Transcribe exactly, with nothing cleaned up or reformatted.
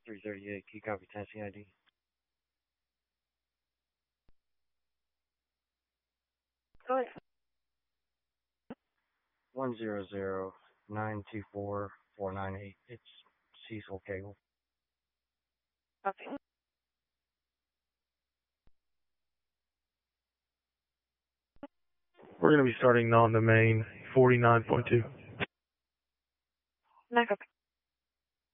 three thirty-eight, key copy, Tennessee I D. Go ahead. one zero zero nine two four four nine eight. It's Cecil Cagle. Okay. We're going to be starting on the main forty-nine point two. Nine copy.